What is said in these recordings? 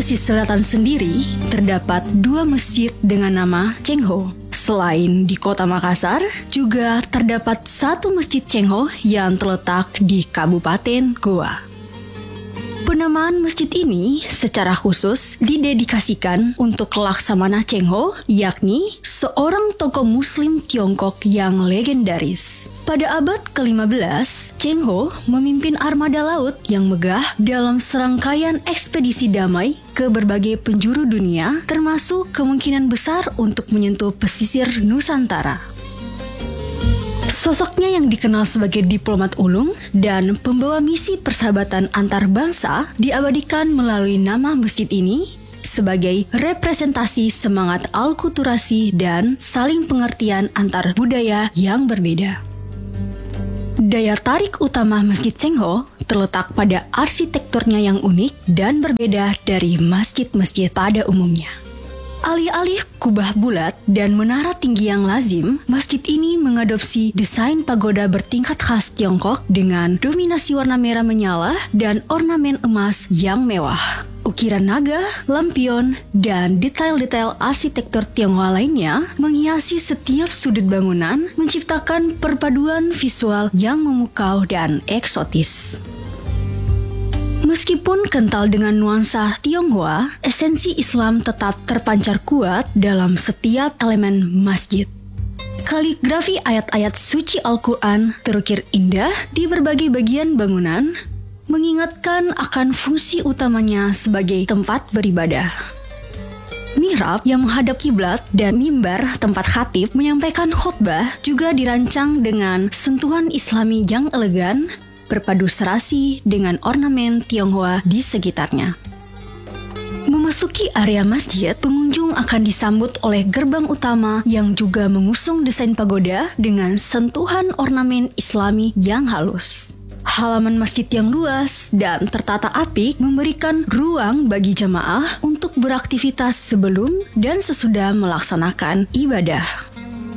Sulawesi Selatan sendiri, terdapat 2 masjid dengan nama Cengho. Selain di kota Makassar, juga terdapat 1 masjid Cengho yang terletak di Kabupaten Goa. Penamaan masjid ini secara khusus didedikasikan untuk Laksamana Cengho, yakni seorang tokoh Muslim Tiongkok yang legendaris. Pada abad ke-15, Cengho memimpin armada laut yang megah dalam serangkaian ekspedisi damai ke berbagai penjuru dunia, termasuk kemungkinan besar untuk menyentuh pesisir Nusantara. Sosoknya yang dikenal sebagai diplomat ulung dan pembawa misi persahabatan antar bangsa diabadikan melalui nama masjid ini sebagai representasi semangat alkulturasi dan saling pengertian antar budaya yang berbeda. Daya tarik utama Masjid Cengho terletak pada arsitekturnya yang unik dan berbeda dari masjid-masjid pada umumnya. Alih-alih kubah bulat dan menara tinggi yang lazim, masjid ini mengadopsi desain pagoda bertingkat khas Tiongkok dengan dominasi warna merah menyala dan ornamen emas yang mewah. Ukiran naga, lampion, dan detail-detail arsitektur Tionghoa lainnya menghiasi setiap sudut bangunan, menciptakan perpaduan visual yang memukau dan eksotis. Meskipun kental dengan nuansa Tionghoa, esensi Islam tetap terpancar kuat dalam setiap elemen masjid. Kaligrafi ayat-ayat suci Al-Quran terukir indah di berbagai bagian bangunan, mengingatkan akan fungsi utamanya sebagai tempat beribadah. Mihrab yang menghadap kiblat dan mimbar tempat khatib menyampaikan khutbah juga dirancang dengan sentuhan Islami yang elegan, berpadu serasi dengan ornamen Tionghoa di sekitarnya. Memasuki area masjid, pengunjung akan disambut oleh gerbang utama yang juga mengusung desain pagoda dengan sentuhan ornamen Islami yang halus. Halaman masjid yang luas dan tertata apik memberikan ruang bagi jamaah untuk beraktivitas sebelum dan sesudah melaksanakan ibadah.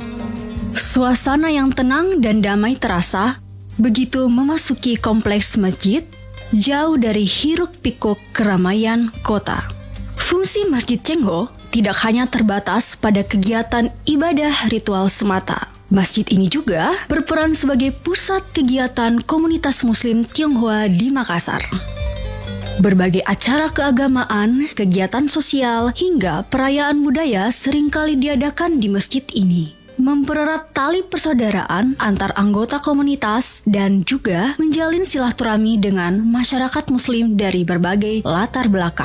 Suasana yang tenang dan damai terasa begitu memasuki kompleks masjid, jauh dari hiruk-pikuk keramaian kota. Fungsi Masjid Cengho tidak hanya terbatas pada kegiatan ibadah ritual semata. Masjid ini juga berperan sebagai pusat kegiatan komunitas Muslim Tionghoa di Makassar. Berbagai acara keagamaan, kegiatan sosial, hingga perayaan budaya seringkali diadakan di masjid ini, mempererat tali persaudaraan antar anggota komunitas dan juga menjalin silaturahmi dengan masyarakat Muslim dari berbagai latar belakang.